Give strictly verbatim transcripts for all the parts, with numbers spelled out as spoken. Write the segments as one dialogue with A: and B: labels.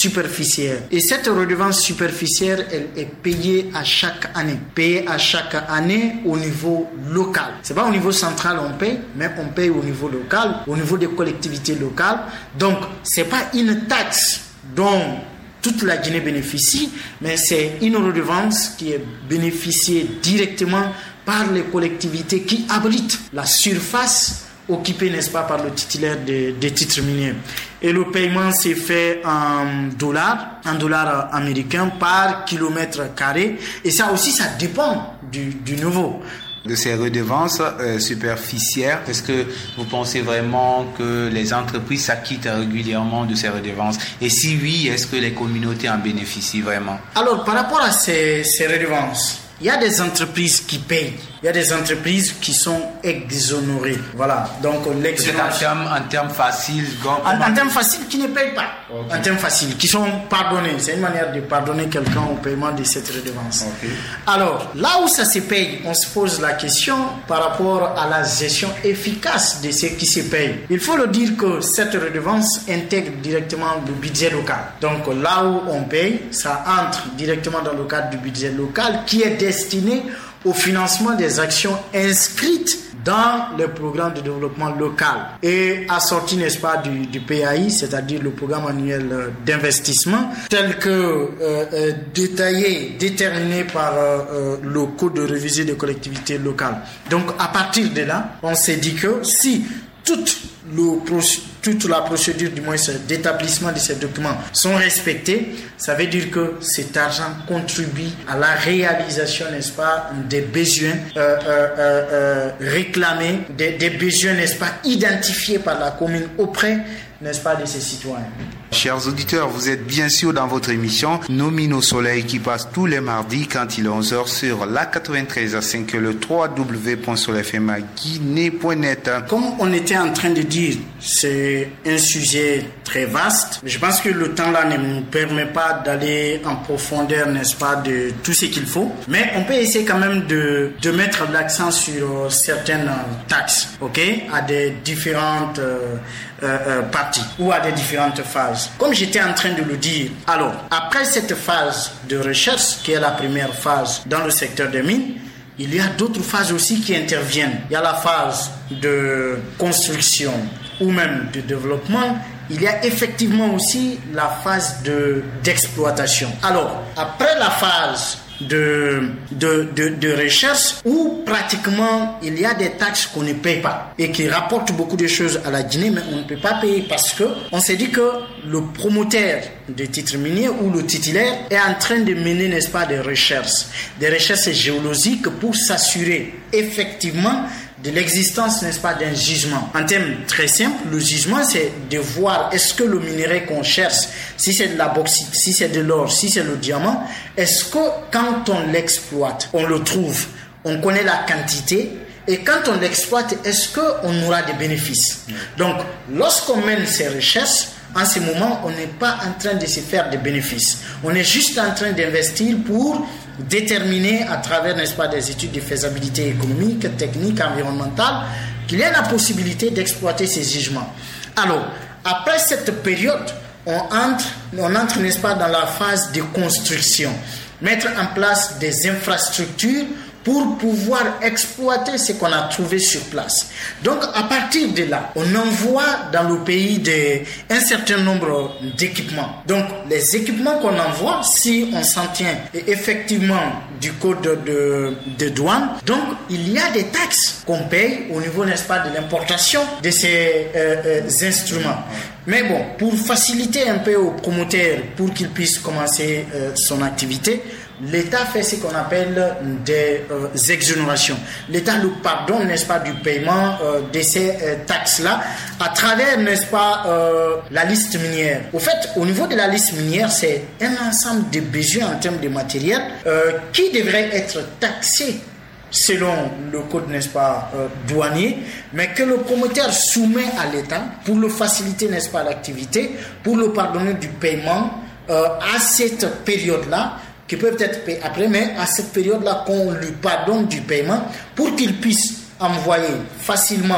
A: superficielle. Et cette redevance superficielle, elle est payée à chaque année. Payée à chaque année au niveau local. C'est pas au niveau central on paye, mais on paye au niveau local, au niveau des collectivités locales. Donc, c'est pas une taxe dont toute la Guinée bénéficie, mais c'est une redevance qui est bénéficiée directement par les collectivités qui abritent la surface occupée, n'est-ce pas, par le titulaire des, des titres miniers. Et le paiement s'est fait en dollars, en dollars américains par kilomètre carré. Et ça aussi, ça dépend du, du niveau.
B: De ces redevances euh, superficielles, est-ce que vous pensez vraiment que les entreprises s'acquittent régulièrement de ces redevances? Et si oui, est-ce que les communautés en bénéficient vraiment?
A: Alors, par rapport à ces, ces redevances, il y a des entreprises qui payent. Il y a des entreprises qui sont exonérées. Voilà. Donc, l'exonération.
B: En termes, en termes faciles.
A: En, en termes faciles, qui ne payent pas. Okay. En termes faciles, qui sont pardonnés. C'est une manière de pardonner quelqu'un au paiement de cette redevance. Okay. Alors, là où ça se paye, on se pose la question par rapport à la gestion efficace de ce qui se paye. Il faut le dire que cette redevance intègre directement le budget local. Donc, là où on paye, ça entre directement dans le cadre du budget local qui est destiné au financement des actions inscrites dans le programme de développement local et assorti, n'est-ce pas, du, du P A I, c'est-à-dire le programme annuel d'investissement, tel que euh, euh, détaillé, déterminé par euh, le Code de révision des collectivités locales. Donc, à partir de là, on s'est dit que si toute le toute la procédure du moins d'établissement de ces documents sont respectés, ça veut dire que cet argent contribue à la réalisation, n'est-ce pas, des besoins euh, euh, euh, réclamés, des, des besoins, n'est-ce pas, identifiés par la commune auprès, n'est-ce pas, de ses citoyens.
B: Chers auditeurs, vous êtes bien sûr dans votre émission Nos Mines au Soleil qui passe tous les mardis quand il est onze heures sur la quatre-vingt-treize virgule cinq, le w w w point soleil f m a guinée point net.
A: Comme on était en train de dire, c'est un sujet très vaste. Je pense que le temps là ne nous permet pas d'aller en profondeur, n'est-ce pas, de tout ce qu'il faut. Mais on peut essayer quand même de, de mettre l'accent sur certaines taxes, ok, à des différentes euh, euh, euh, parties ou à des différentes phases. Comme j'étais en train de le dire, alors, après cette phase de recherche, qui est la première phase dans le secteur des mines, il y a d'autres phases aussi qui interviennent. Il y a la phase de construction ou même de développement. Il y a effectivement aussi la phase de, d'exploitation. Alors, après la phase de, de, de, de recherche où pratiquement il y a des taxes qu'on ne paye pas et qui rapportent beaucoup de choses à la Guinée, mais on ne peut pas payer parce que on s'est dit que le promoteur de titres miniers ou le titulaire est en train de mener, n'est-ce pas, des recherches, des recherches géologiques pour s'assurer effectivement de l'existence, n'est-ce pas, d'un gisement. En termes très simples, le gisement, c'est de voir est-ce que le minerai qu'on cherche, si c'est de la bauxite, si c'est de l'or, si c'est le diamant, est-ce que quand on l'exploite, on le trouve, on connaît la quantité, et quand on l'exploite, est-ce qu'on aura des bénéfices? Donc, lorsqu'on mène ces recherches, en ce moment, on n'est pas en train de se faire des bénéfices. On est juste en train d'investir pour déterminer à travers, n'est-ce pas, des études de faisabilité économique, technique, environnementale, qu'il y a la possibilité d'exploiter ces gisements. Alors, après cette période, on entre, on entre, n'est-ce pas, dans la phase de construction. Mettre en place des infrastructures pour pouvoir exploiter ce qu'on a trouvé sur place. Donc, à partir de là, on envoie dans le pays des, un certain nombre d'équipements. Donc, les équipements qu'on envoie, si on s'en tient effectivement du code de, de douane, donc il y a des taxes qu'on paye au niveau, n'est-ce pas, de l'importation de ces euh, euh, instruments. Mais bon, pour faciliter un peu aux promoteurs pour qu'ils puissent commencer euh, son activité, l'État fait ce qu'on appelle des euh, exonérations. L'État nous pardonne, n'est-ce pas, du paiement euh, de ces euh, taxes-là à travers, n'est-ce pas, euh, la liste minière. Au fait, au niveau de la liste minière, c'est un ensemble de besoins en termes de matériel euh, qui devraient être taxés selon le code, n'est-ce pas, euh, douanier, mais que le promoteur soumet à l'État pour le faciliter, n'est-ce pas, l'activité, pour le pardonner du paiement euh, à cette période-là, qui peuvent être payés après, mais à cette période-là qu'on lui pardonne du paiement pour qu'il puisse envoyer facilement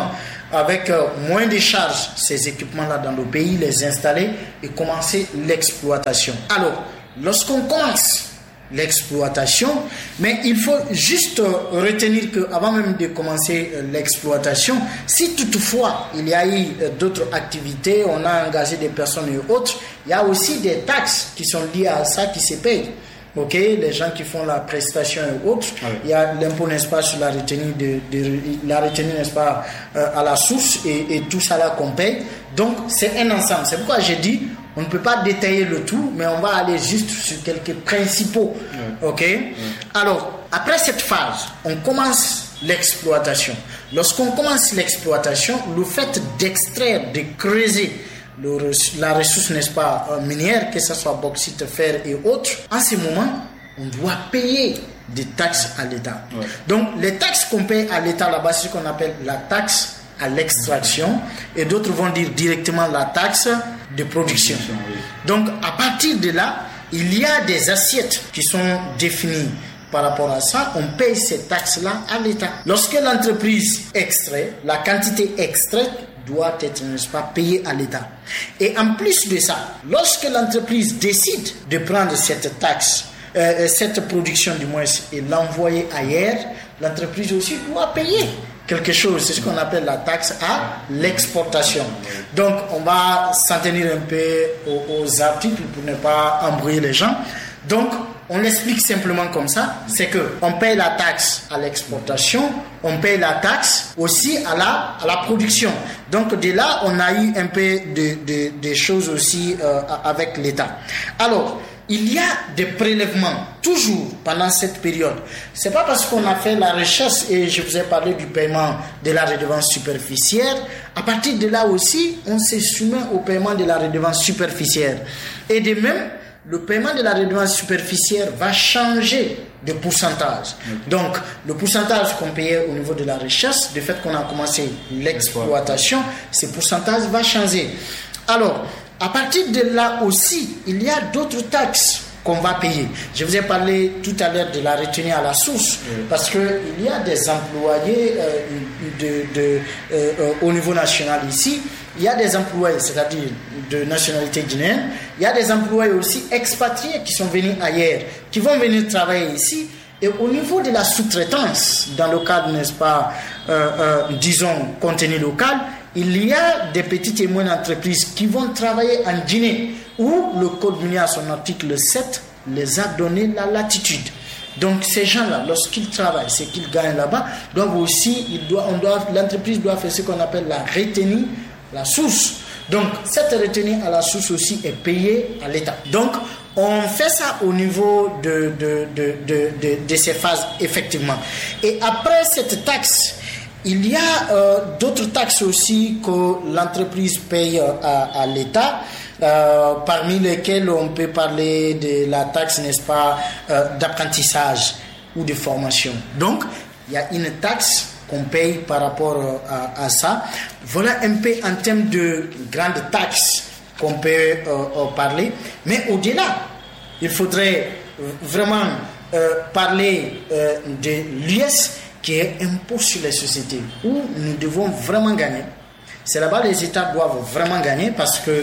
A: avec euh, moins de charges, ces équipements-là dans le pays, les installer et commencer l'exploitation. Alors, lorsqu'on commence l'exploitation, mais il faut juste euh, retenir que avant même de commencer euh, l'exploitation, si toutefois il y a eu euh, d'autres activités, on a engagé des personnes et autres, il y a aussi des taxes qui sont liées à ça qui se payent. Ok, les gens qui font la prestation et autres, ah oui. Il y a l'impôt, n'est-ce pas, sur la retenue de, de la retenue, n'est-ce pas, euh, à la source et, et tout ça là qu'on paye. Donc c'est un ensemble. C'est pourquoi j'ai dit on ne peut pas détailler le tout, mais on va aller juste sur quelques principaux. Oui. Ok. Oui. Alors après cette phase, on commence l'exploitation. Lorsqu'on commence l'exploitation, le fait d'extraire, de creuser Le, la ressource, n'est-ce pas, minière, que ce soit bauxite, fer et autres, en ce moment, on doit payer des taxes à l'État. Ouais. Donc, les taxes qu'on paye à l'État là-bas, c'est ce qu'on appelle la taxe à l'extraction, et d'autres vont dire directement la taxe de production. Oui. Donc, à partir de là, il y a des assiettes qui sont définies. Par rapport à ça, on paye ces taxes-là à l'État. Lorsque l'entreprise extrait, la quantité extraite doit être, n'est-ce pas, payée à l'État. Et en plus de ça, lorsque l'entreprise décide de prendre cette taxe, euh, cette production du moins, et l'envoyer ailleurs, l'entreprise aussi doit payer quelque chose. C'est ce qu'on appelle la taxe à l'exportation. Donc, on va s'en tenir un peu aux, aux articles pour ne pas embrouiller les gens. Donc, on l'explique simplement comme ça, c'est que on paye la taxe à l'exportation, on paye la taxe aussi à la, à la production. Donc de là, on a eu un peu de, de, de choses aussi euh, avec l'État. Alors, il y a des prélèvements toujours pendant cette période. C'est pas parce qu'on a fait la recherche et je vous ai parlé du paiement de la redevance superficielle. À partir de là aussi, on se soumet au paiement de la redevance superficielle. Et de même, le paiement de la redevance superficielle va changer de pourcentage. Okay. Donc, le pourcentage qu'on payait au niveau de la recherche, du fait qu'on a commencé l'exploitation, ce pourcentage va changer. Alors, à partir de là aussi, il y a d'autres taxes qu'on va payer. Je vous ai parlé tout à l'heure de la retenue à la source, oui. Parce qu'il y a des employés euh, de, de, euh, euh, au niveau national ici. Il y a des employés, c'est-à-dire de nationalité guinéenne. Il y a des employés aussi expatriés qui sont venus ailleurs, qui vont venir travailler ici. Et au niveau de la sous-traitance, dans le cadre, n'est-ce pas, euh, euh, disons, contenu local, il y a des petites et moyennes entreprises qui vont travailler en Guinée, où le Code minier, à son article sept, les a donné la latitude. Donc ces gens-là, lorsqu'ils travaillent, c'est qu'ils gagnent là-bas, doivent aussi, ils doivent, on doit, l'entreprise doit faire ce qu'on appelle la retenue, la source. Donc cette retenue à la source aussi est payée à l'État. Donc on fait ça au niveau de, de, de, de, de, de ces phases, effectivement. Et après cette taxe, il y a euh, d'autres taxes aussi que l'entreprise paye à, à l'État, euh, parmi lesquelles on peut parler de la taxe, n'est-ce pas, euh, d'apprentissage ou de formation. Donc, il y a une taxe qu'on paye par rapport à, à ça. Voilà un peu en termes de grandes taxes qu'on peut euh, euh, parler. Mais au-delà, il faudrait vraiment euh, parler euh, de l'U S, qui est impôt sur les sociétés, où nous devons vraiment gagner. C'est là-bas que les États doivent vraiment gagner parce que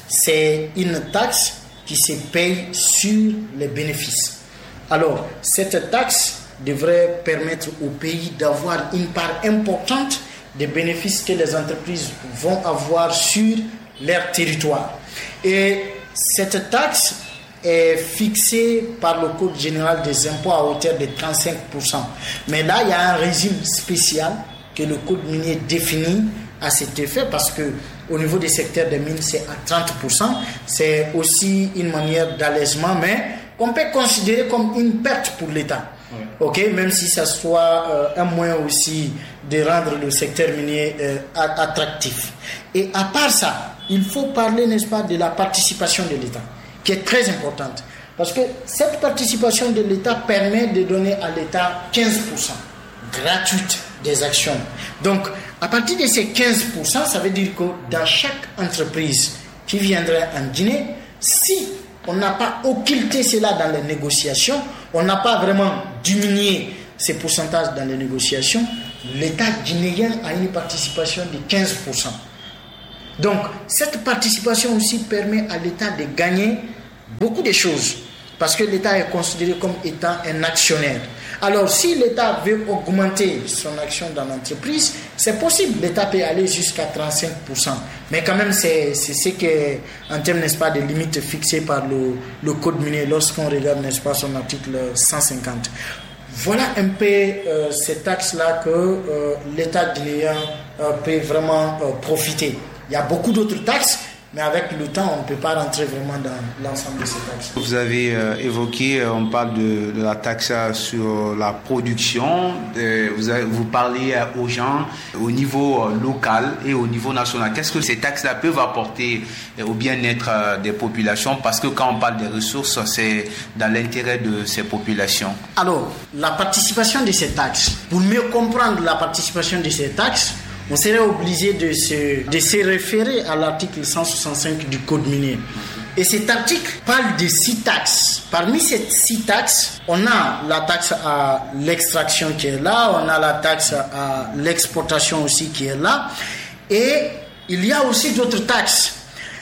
A: c'est une taxe qui se paye sur les bénéfices. Alors, cette taxe devrait permettre au pays d'avoir une part importante des bénéfices que les entreprises vont avoir sur leur territoire. Et cette taxe est fixée par le Code général des impôts à hauteur de trente-cinq pour cent. Mais là, il y a un régime spécial que le Code minier définit à cet effet parce que au niveau des secteurs des mines, c'est à trente pour cent. C'est aussi une manière d'allègement, mais qu'on peut considérer comme une perte pour l'État. Oui. Ok, même si ça soit euh, un moyen aussi de rendre le secteur minier euh, attractif. Et à part ça, il faut parler, n'est-ce pas, de la participation de l'État, qui est très importante. Parce que cette participation de l'État permet de donner à l'État quinze pour cent gratuite des actions. Donc, à partir de ces quinze pour cent, ça veut dire que dans chaque entreprise qui viendrait en Guinée, si on n'a pas occulté cela dans les négociations, on n'a pas vraiment diminué ces pourcentages dans les négociations, l'État guinéen a une participation de quinze pour cent. Donc, cette participation aussi permet à l'État de gagner beaucoup de choses, parce que l'État est considéré comme étant un actionnaire. Alors, si l'État veut augmenter son action dans l'entreprise, c'est possible. L'État peut aller jusqu'à trente-cinq pour cent. Mais quand même, c'est, c'est ce que, en termes, n'est-ce pas, de limites fixées par le, le Code minier lorsqu'on regarde, n'est-ce pas, son article cent cinquante. Voilà un peu euh, ces taxes-là que euh, l'État guinéen euh, peut vraiment euh, profiter. Il y a beaucoup d'autres taxes, mais avec le temps, on ne peut pas rentrer vraiment dans l'ensemble de ces taxes.
B: Vous avez euh, évoqué, on parle de, de la taxe sur la production. De, vous, avez, vous parlez aux gens au niveau local et au niveau national. Qu'est-ce que ces taxes-là peuvent apporter au bien-être des populations? Parce que quand on parle des ressources, c'est dans l'intérêt de ces populations.
A: Alors, la participation de ces taxes, pour mieux comprendre la participation de ces taxes, on serait obligé de se, de se référer à l'article cent soixante-cinq du Code minier. Et cet article parle de six taxes. Parmi ces six taxes, on a la taxe à l'extraction qui est là, on a la taxe à l'exportation aussi qui est là, et il y a aussi d'autres taxes.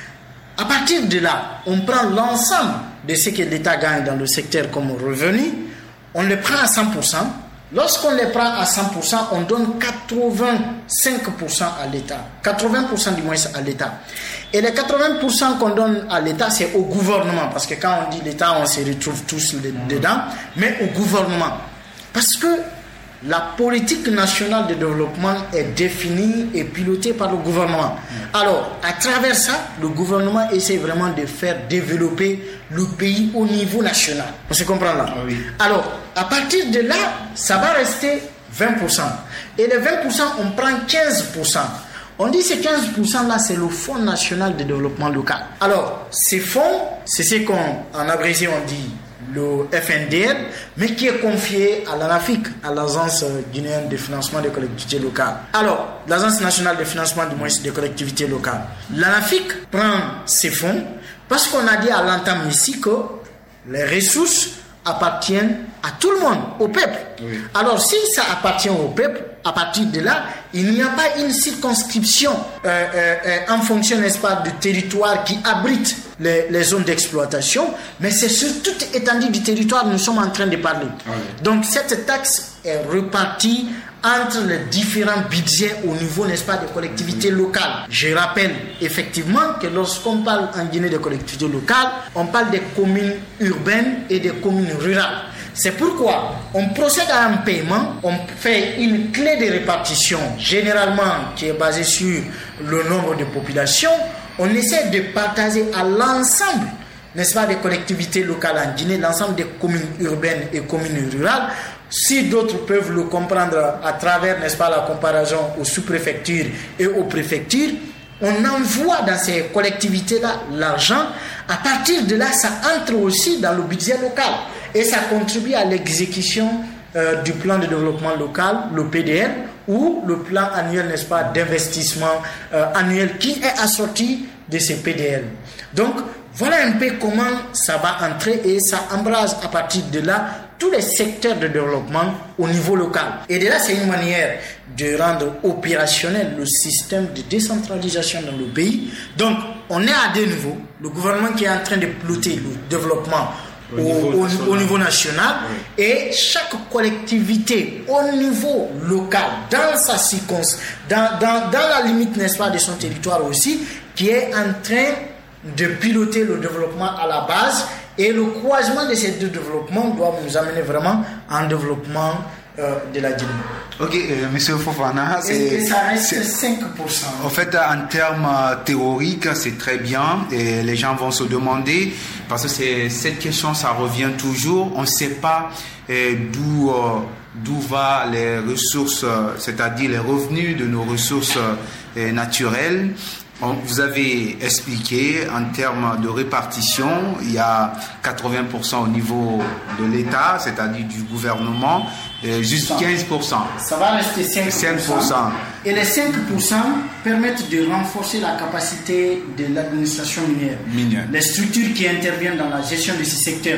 A: À partir de là, on prend l'ensemble de ce que l'État gagne dans le secteur comme revenu, on le prend à cent pour cent. Lorsqu'on les prend à cent pour cent, on donne quatre-vingt-cinq pour cent à l'État. quatre-vingts pour cent du moins à l'État. Et les quatre-vingts pour cent qu'on donne à l'État, c'est au gouvernement. Parce que quand on dit l'État, on se retrouve tous dedans. Mais au gouvernement. Parce que la politique nationale de développement est définie et pilotée par le gouvernement. Alors, à travers ça, le gouvernement essaie vraiment de faire développer le pays au niveau national. On se comprend là?
B: Ah oui.
A: Alors, à partir de là, ça va rester vingt pour cent. Et les vingt pour cent, on prend quinze pour cent. On dit ces quinze pour cent là, c'est le Fonds national de développement local. Alors, ces fonds, c'est ce qu'on, en abrégé, on dit le F N D L, mais qui est confié à l'ANAFIC, à l'Agence guinéenne de financement des collectivités locales. Alors, l'Agence nationale de financement du moins des collectivités locales. L'ANAFIC prend ces fonds parce qu'on a dit à l'entame ici que les ressources appartiennent à tout le monde, au peuple. Oui. Alors, si ça appartient au peuple, à partir de là, il n'y a pas une circonscription euh, euh, euh, en fonction, n'est-ce pas, du territoire qui abrite les, les zones d'exploitation, mais c'est sur toute étendue du territoire que nous sommes en train de parler. Oui. Donc, cette taxe est repartie entre les différents budgets au niveau, n'est-ce pas, des collectivités locales. Je rappelle effectivement que lorsqu'on parle en Guinée des collectivités locales, on parle des communes urbaines et des communes rurales. C'est pourquoi on procède à un paiement, on fait une clé de répartition, généralement qui est basée sur le nombre de populations. On essaie de partager à l'ensemble, n'est-ce pas, des collectivités locales en Guinée, l'ensemble des communes urbaines et communes rurales. Si d'autres peuvent le comprendre à travers, n'est-ce pas, la comparaison aux sous-préfectures et aux préfectures, on envoie dans ces collectivités-là l'argent. À partir de là, ça entre aussi dans le budget local et ça contribue à l'exécution euh, du plan de développement local, le P D L, ou le plan annuel, n'est-ce pas, d'investissement euh, annuel qui est assorti de ces P D L. Donc, voilà un peu comment ça va entrer et ça embrase à partir de là tous les secteurs de développement au niveau local. Et de là, c'est une manière de rendre opérationnel le système de décentralisation dans le pays. Donc, on est à deux niveaux. Le gouvernement qui est en train de piloter le développement au, au, niveau, au, national. au niveau national, oui. Et chaque collectivité au niveau local, dans sa circonscription, dans, dans, dans la limite, n'est-ce pas, de son territoire aussi, qui est en train de piloter le développement à la base. Et le croisement de ces deux développements doit nous amener vraiment à un développement euh, de la Guinée.
B: Ok, euh, monsieur Fofana, c'est,
A: et ça reste cinq pour cent.
B: En fait, en termes théoriques, c'est très bien. Et les gens vont se demander, parce que c'est, cette question, ça revient toujours. On ne sait pas euh, d'où, euh, d'où va les ressources, euh, c'est-à-dire les revenus de nos ressources euh, naturelles. Vous avez expliqué en termes de répartition, il y a quatre-vingts pour cent au niveau de l'État, c'est-à-dire du gouvernement, et juste quinze pour cent.
A: Ça va rester cinq pour cent.
B: cinq pour cent.
A: Et les cinq pour cent permettent de renforcer la capacité de l'administration minière.
B: Minière.
A: Les structures qui interviennent dans la gestion de ces secteurs-là.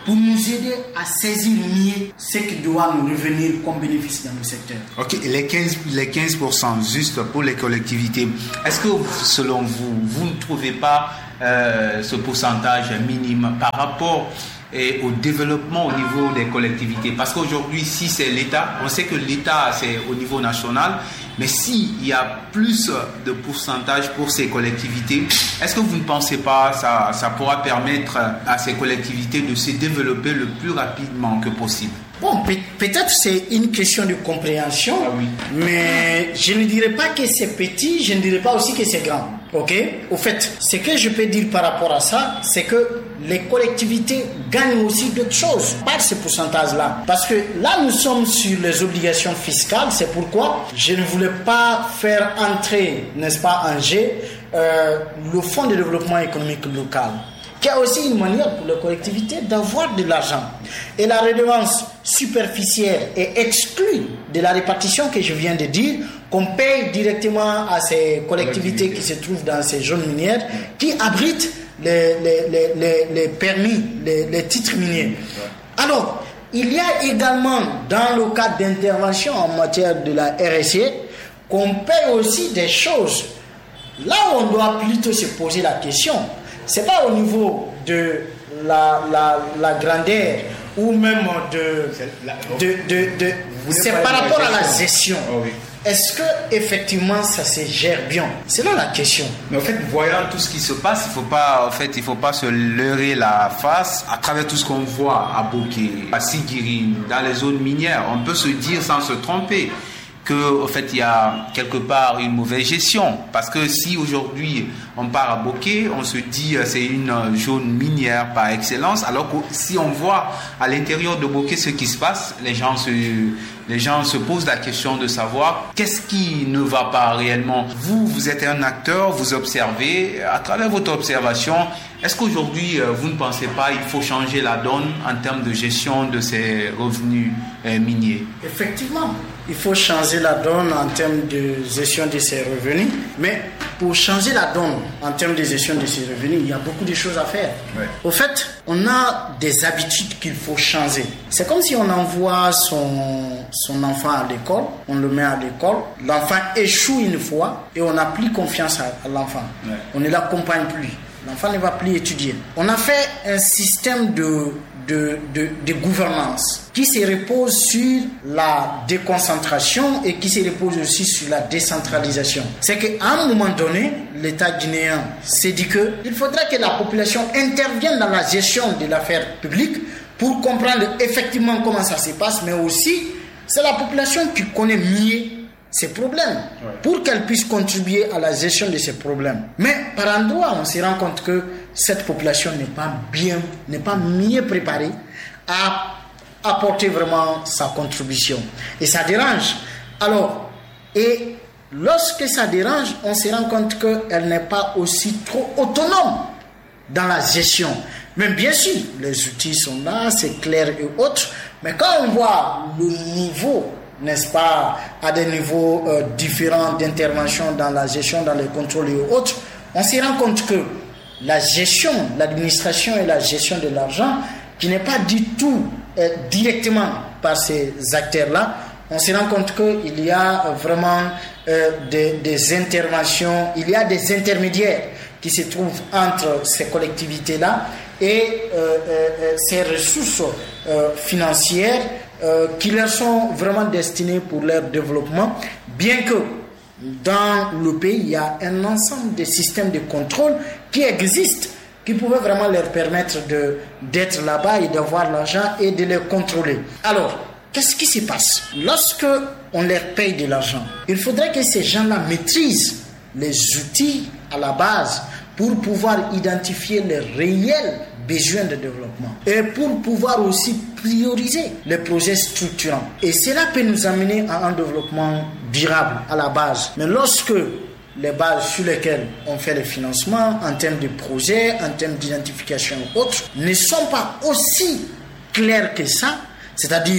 A: pour nous aider à saisir mieux ce qui doit nous revenir comme bénéfice dans le secteur.
B: Ok, les quinze, les quinze pour cent juste pour les collectivités, est-ce que selon vous, vous ne trouvez pas euh, ce pourcentage minime par rapport et au développement au niveau des collectivités? Parce qu'aujourd'hui, si c'est l'État, on sait que l'État, c'est au niveau national, mais s'il y a plus de pourcentage pour ces collectivités, est-ce que vous ne pensez pas que ça, ça pourra permettre à ces collectivités de se développer le plus rapidement que possible?
A: Bon, peut- peut-être c'est une question de compréhension,
B: Ah oui.
A: mais je ne dirais pas que c'est petit, je ne dirais pas aussi que c'est grand. Ok? Au fait, ce que je peux dire par rapport à ça, c'est que les collectivités gagnent aussi d'autres choses par ce pourcentage-là. Parce que là, nous sommes sur les obligations fiscales, c'est pourquoi je ne voulais pas faire entrer, n'est-ce pas, en jeu, euh, le Fonds de développement économique local, qui a aussi une manière pour les collectivités d'avoir de l'argent. Et la redevance superficielle est exclue de la répartition que je viens de dire, qu'on paye directement à ces collectivités qui se trouvent dans ces zones minières, qui abritent les, les, les, les, les permis, les, les titres miniers. Alors, il y a également, dans le cadre d'intervention en matière de la R S E, qu'on paye aussi des choses. Là où on doit plutôt se poser la question, c'est pas au niveau de la, la, la grandeur ou même de, de, de, de c'est par rapport à la gestion.
B: Oh oui.
A: Est-ce que effectivement ça se gère bien? C'est là la question.
B: Mais en fait, voyant tout ce qui se passe, il faut pas, en fait, il faut pas se leurrer la face à travers tout ce qu'on voit à Boké, à Sigiri, dans les zones minières. On peut se dire sans se tromper que, en fait, il y a quelque part une mauvaise gestion. Parce que si aujourd'hui on part à Boké, on se dit euh, c'est une euh, zone minière par excellence, alors que si on voit à l'intérieur de Boké ce qui se passe, les gens se, les gens se posent la question de savoir qu'est-ce qui ne va pas réellement. Vous, vous êtes un acteur, vous observez, à travers votre observation, est-ce qu'aujourd'hui euh, vous ne pensez pas qu'il faut changer la donne en termes de gestion de ces revenus euh, miniers?
A: Effectivement, il faut changer la donne en termes de gestion de ces revenus, mais pour changer la donne en termes de gestion de ces revenus, il y a beaucoup de choses à faire.
B: Ouais.
A: Au fait, on a des habitudes qu'il faut changer. C'est comme si on envoie son, son enfant à l'école, on le met à l'école, l'enfant échoue une fois et on n'a plus confiance à, à l'enfant.
B: Ouais.
A: On ne l'accompagne plus. L'enfant ne va plus étudier. On a fait un système de, de, de, de gouvernance qui se repose sur la déconcentration et qui se repose aussi sur la décentralisation. C'est qu'à un moment donné, l'État guinéen s'est dit qu'il faudrait que la population intervienne dans la gestion de l'affaire publique pour comprendre effectivement comment ça se passe, mais aussi c'est la population qui connaît mieux ces problèmes, ouais, pour qu'elle puisse contribuer à la gestion de ces problèmes. Mais par endroit, on se rend compte que cette population n'est pas bien, n'est pas mieux préparée à apporter vraiment sa contribution. Et ça dérange. Alors, et lorsque ça dérange, on se rend compte qu'elle n'est pas aussi trop autonome dans la gestion. Mais bien sûr, les outils sont là, c'est clair et autres, mais quand on voit le niveau, n'est-ce pas, à des niveaux euh, différents d'intervention dans la gestion, dans les contrôles et autres, on se rend compte que la gestion, l'administration et la gestion de l'argent, qui n'est pas du tout euh, directement par ces acteurs-là, on se rend compte qu'il y a vraiment euh, des, des interventions, il y a des intermédiaires qui se trouvent entre ces collectivités-là et euh, euh, ces ressources euh, financières Euh, qui leur sont vraiment destinés pour leur développement, bien que dans le pays, il y a un ensemble de systèmes de contrôle qui existent, qui pouvaient vraiment leur permettre de, d'être là-bas et d'avoir l'argent et de les contrôler. Alors, qu'est-ce qui se passe? Lorsque on leur paye de l'argent, il faudrait que ces gens-là maîtrisent les outils à la base pour pouvoir identifier les réels besoins de développement et pour pouvoir aussi prioriser les projets structurants. Et cela peut nous amener à un développement durable à la base. Mais lorsque les bases sur lesquelles on fait le financement en termes de projets, en termes d'identification et autres, ne sont pas aussi claires que ça, c'est-à-dire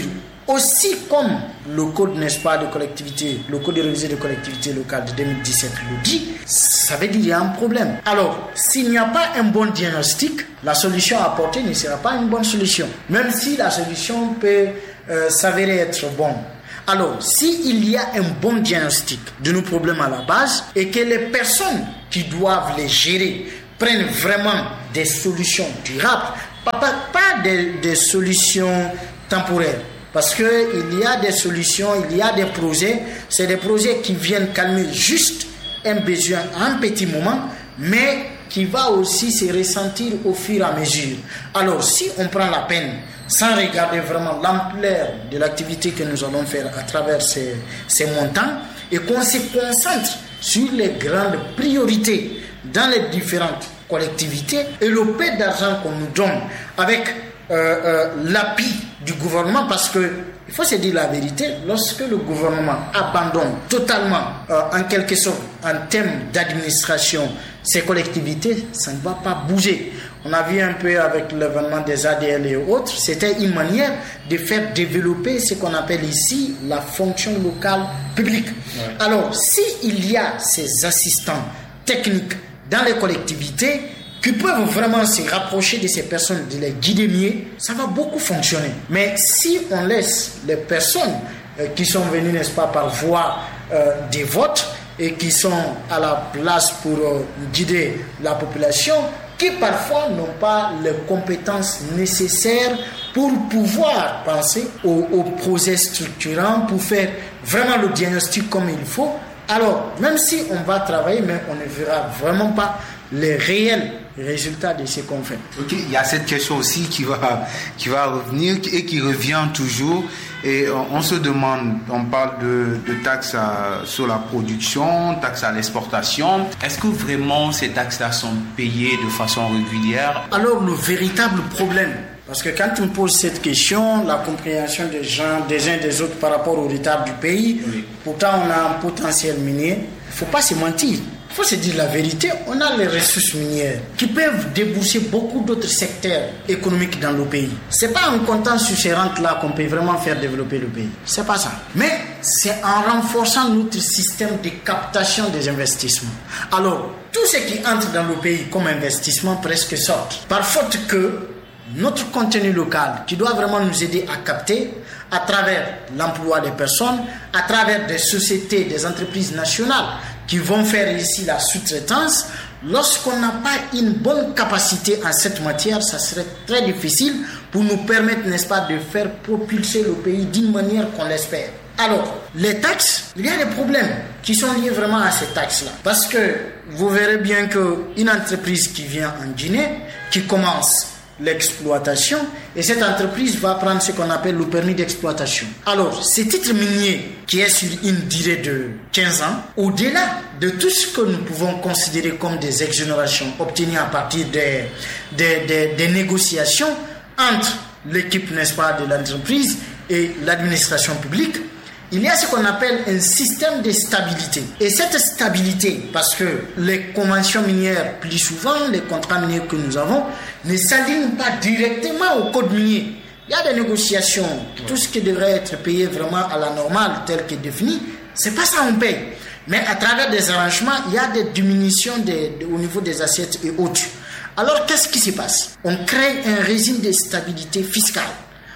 A: aussi comme le code, n'est-ce pas, de collectivité, le code de révisé de collectivité locale de deux mille dix-sept le dit, ça veut dire qu'il y a un problème. Alors, s'il n'y a pas un bon diagnostic, la solution apportée ne sera pas une bonne solution, même si la solution peut euh, s'avérer être bonne. Alors, s'il y a un bon diagnostic de nos problèmes à la base et que les personnes qui doivent les gérer prennent vraiment des solutions durables, pas, pas, pas des, des solutions temporaires, parce qu'il y a des solutions, il y a des projets, c'est des projets qui viennent calmer juste un besoin à un petit moment, mais qui va aussi se ressentir au fur et à mesure. Alors, si on prend la peine, sans regarder vraiment l'ampleur de l'activité que nous allons faire à travers ces, ces montants, et qu'on se concentre sur les grandes priorités dans les différentes collectivités, et le peu d'argent qu'on nous donne avec euh, euh, l'appui du gouvernement, parce que il faut se dire la vérité, lorsque le gouvernement abandonne totalement, euh, en quelque sorte, en termes d'administration, ces collectivités, ça ne va pas bouger. On a vu un peu avec l'événement des A D L et autres, c'était une manière de faire développer ce qu'on appelle ici la fonction locale publique. Ouais. Alors, s'il y a ces assistants techniques dans les collectivités qui peuvent vraiment se rapprocher de ces personnes, de les guider mieux, ça va beaucoup fonctionner. Mais si on laisse les personnes euh, qui sont venues, n'est-ce pas, par voie euh, des votes et qui sont à la place pour euh, guider la population, qui parfois n'ont pas les compétences nécessaires pour pouvoir penser aux, aux projets structurants, pour faire vraiment le diagnostic comme il faut, alors même si on va travailler, mais on ne verra vraiment pas les réels résultats de ce qu'on fait.
B: Ok, il y a cette question aussi qui va, qui va revenir et qui revient toujours. Et on, on se demande, on parle de, de taxes à, sur la production, taxes à l'exportation. Est-ce que vraiment ces taxes-là sont payées de façon régulière?
A: Alors le véritable problème, parce que quand on pose cette question, la compréhension des gens, des uns des autres par rapport au retard du pays, oui. Pourtant on a un potentiel minier, il ne faut pas se mentir. Il faut se dire la vérité, on a les ressources minières qui peuvent débourser beaucoup d'autres secteurs économiques dans le pays. Ce n'est pas en comptant sur ces rentes-là qu'on peut vraiment faire développer le pays. Ce n'est pas ça. Mais c'est en renforçant notre système de captation des investissements. Alors, tout ce qui entre dans le pays comme investissement presque sort. Par faute que notre contenu local, qui doit vraiment nous aider à capter, à travers l'emploi des personnes, à travers des sociétés, des entreprises nationales, qui vont faire ici la sous-traitance, lorsqu'on n'a pas une bonne capacité en cette matière, ça serait très difficile pour nous permettre, n'est-ce pas, de faire propulser le pays d'une manière qu'on l'espère. Alors, les taxes, il y a des problèmes qui sont liés vraiment à ces taxes-là. Parce que vous verrez bien qu'une entreprise qui vient en Guinée, qui commence l'exploitation, et cette entreprise va prendre ce qu'on appelle le permis d'exploitation. Alors, ce titre minier qui est sur une durée de quinze ans, au-delà de tout ce que nous pouvons considérer comme des exonérations obtenues à partir des, des, des, des négociations entre l'équipe, n'est-ce pas, de l'entreprise et l'administration publique, il y a ce qu'on appelle un système de stabilité. Et cette stabilité, parce que les conventions minières, plus souvent, les contrats miniers que nous avons, ne s'alignent pas directement au code minier. Il y a des négociations, tout ce qui devrait être payé vraiment à la normale, tel que défini, c'est pas ça on paye. Mais à travers des arrangements, il y a des diminutions de, de, au niveau des assiettes et autres. Alors, qu'est-ce qui se passe? On crée un régime de stabilité fiscale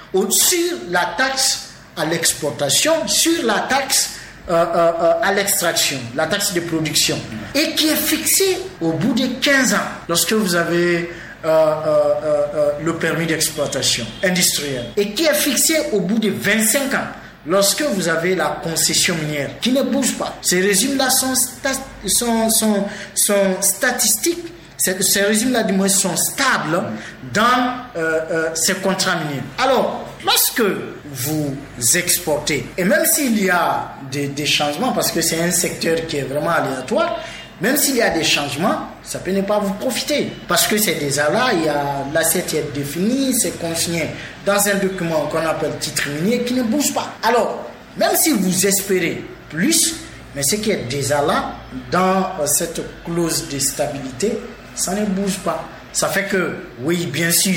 A: sur la taxe à l'exportation, sur la taxe euh, euh, à l'extraction, la taxe de production, et qui est fixée au bout de quinze ans, lorsque vous avez euh, euh, euh, le permis d'exploitation industrielle, et qui est fixée au bout de vingt-cinq ans, lorsque vous avez la concession minière, qui ne bouge pas. Ces régimes-là sont, sta- sont, sont, sont statistiques, ces, ces régimes-là du moins sont stables dans euh, euh, ces contrats miniers. Alors, lorsque vous exportez, et même s'il y a des, des changements, parce que c'est un secteur qui est vraiment aléatoire, même s'il y a des changements, ça peut ne pas vous profiter. Parce que c'est déjà là, il y a l'assiette est définie, c'est consigné dans un document qu'on appelle titre minier qui ne bouge pas. Alors, même si vous espérez plus, mais ce qui est déjà là, dans cette clause de stabilité, ça ne bouge pas. Ça fait que, oui, bien sûr,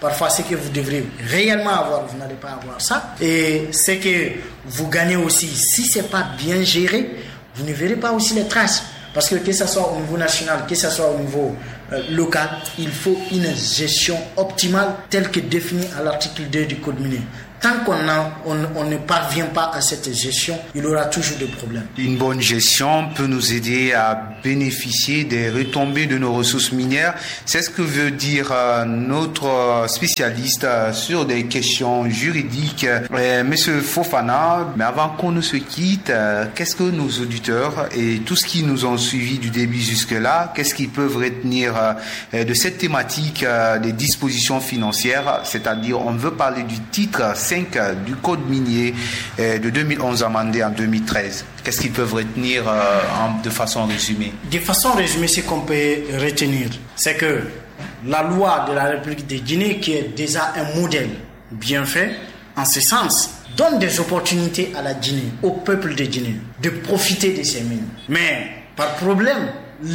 A: Parfois, ce que vous devrez réellement avoir, vous n'allez pas avoir ça. Et ce que vous gagnez aussi, si ce n'est pas bien géré, vous ne verrez pas aussi les traces. Parce que que ce soit au niveau national, que ce soit au niveau euh, local, il faut une gestion optimale telle que définie à l'article deux du Code minier. Tant qu'on a, on, on ne parvient pas à cette gestion, il y aura toujours des problèmes.
B: Une bonne gestion peut nous aider à bénéficier des retombées de nos ressources minières. C'est ce que veut dire euh, notre spécialiste euh, sur des questions juridiques, euh, Monsieur Fofana. Mais avant qu'on ne se quitte, euh, qu'est-ce que nos auditeurs et tous ceux qui nous ont suivis du début jusque-là, qu'est-ce qu'ils peuvent retenir euh, de cette thématique euh, des dispositions financières? C'est-à-dire, on veut parler du titre cinq du Code minier euh, de deux mille onze amendé en deux mille treize. Qu'est-ce qu'ils peuvent retenir euh, en, de façon résumée?
A: De façon résumée, ce qu'on peut retenir, c'est que la loi de la République de Guinée, qui est déjà un modèle bien fait, en ce sens, donne des opportunités à la Guinée, au peuple de Guinée, de profiter de ces mines. Mais par problème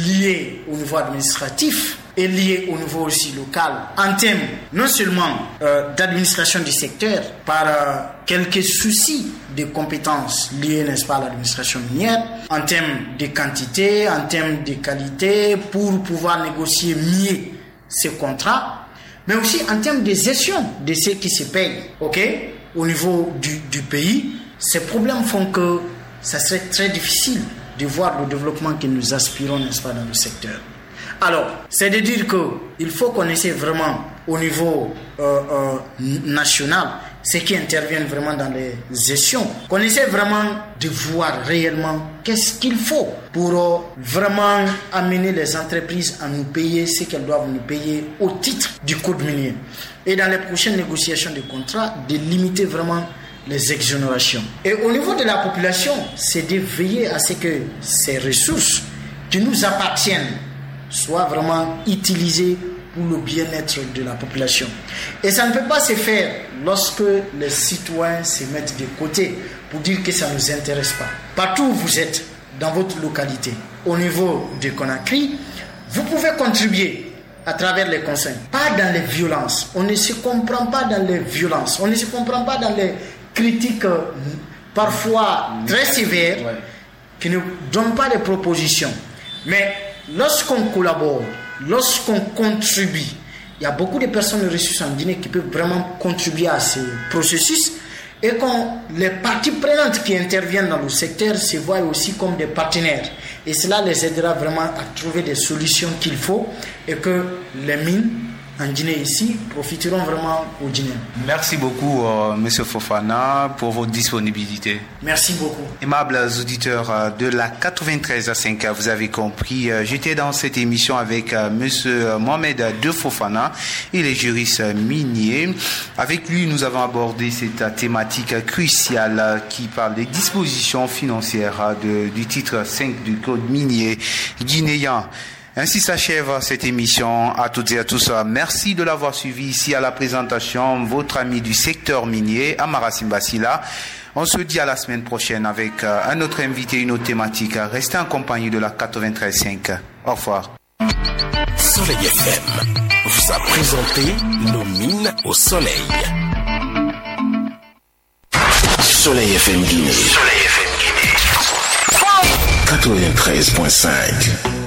A: lié au niveau administratif, est lié au niveau aussi local, en termes non seulement euh, d'administration du secteur, par euh, quelques soucis de compétences liés, n'est-ce pas, à l'administration minière, en termes de quantité, en termes de qualité, pour pouvoir négocier mieux ces contrats, mais aussi en termes de gestion de ce qui se paye, ok, au niveau du, du pays. Ces problèmes font que ça serait très difficile de voir le développement que nous aspirons, n'est-ce pas, dans le secteur. Alors, c'est de dire qu'il faut qu'on essaie vraiment au niveau euh, euh, national, ce qui intervient vraiment dans les gestions, qu'on essaie vraiment de voir réellement qu'est-ce qu'il faut pour euh, vraiment amener les entreprises à nous payer ce qu'elles doivent nous payer au titre du Code minier. Et dans les prochaines négociations de contrats, de limiter vraiment les exonérations. Et au niveau de la population, c'est de veiller à ce que ces ressources qui nous appartiennent soient vraiment utilisées pour le bien-être de la population. Et ça ne peut pas se faire lorsque les citoyens se mettent de côté pour dire que ça ne nous intéresse pas. Partout où vous êtes, dans votre localité, au niveau de Conakry, vous pouvez contribuer à travers les conseils, pas dans les violences. On ne se comprend pas dans les violences, on ne se comprend pas dans les critiques parfois très sévères qui ne donnent pas de propositions. Mais lorsqu'on collabore, lorsqu'on contribue, il y a beaucoup de personnes ressources en Guinée qui peuvent vraiment contribuer à ce processus, et quand les parties prenantes qui interviennent dans le secteur se voient aussi comme des partenaires. Et cela les aidera vraiment à trouver des solutions qu'il faut, et que les mines en Guinée ici profiteront vraiment aux Guinéens.
B: Merci beaucoup, euh, Monsieur Fofana, pour votre disponibilité.
A: Merci beaucoup.
B: Aimables auditeurs euh, de la quatre-vingt-treize à cinq, vous avez compris, euh, j'étais dans cette émission avec euh, Monsieur Mohamed De Fofana, il est juriste minier. Avec lui, nous avons abordé cette thématique cruciale euh, qui parle des dispositions financières euh, de, du titre cinq du Code minier guinéen. Ainsi s'achève cette émission. À toutes et à tous, merci de l'avoir suivi ici à la présentation. Votre ami du secteur minier, Amara Simbasila. On se dit à la semaine prochaine avec un autre invité, une autre thématique. Restez en compagnie de la quatre-vingt-treize cinq. Au revoir.
C: Soleil F M vous a présenté nos mines au soleil. Soleil F M Guinée. Soleil F M Guinée. quatre-vingt-treize virgule cinq.